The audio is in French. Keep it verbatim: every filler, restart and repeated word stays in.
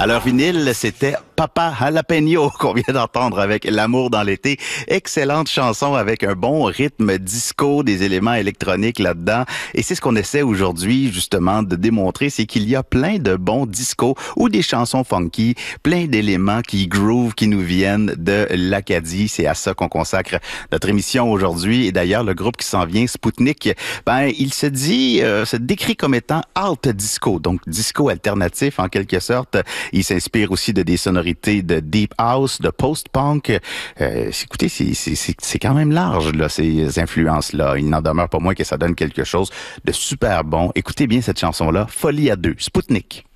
À leur vinyle, c'était Papa Jalapeno qu'on vient d'entendre avec L'amour dans l'été. Excellente chanson avec un bon rythme disco, des éléments électroniques là-dedans. Et c'est ce qu'on essaie aujourd'hui, justement, de démontrer, c'est qu'il y a plein de bons discos ou des chansons funky, plein d'éléments qui groove, qui nous viennent de l'Acadie. C'est à ça qu'on consacre notre émission aujourd'hui. Et d'ailleurs, le groupe qui s'en vient, Spoutnik, ben, il se dit, euh, se décrit comme étant alt disco, donc disco alternatif en quelque sorte. Il s'inspire aussi de des sonorités de deep house, de post-punk. Euh, écoutez, c'est, c'est, c'est, c'est quand même large, là, ces influences-là. Il n'en demeure pas moins que ça donne quelque chose de super bon. Écoutez bien cette chanson-là, Folie à deux, Spoutnik.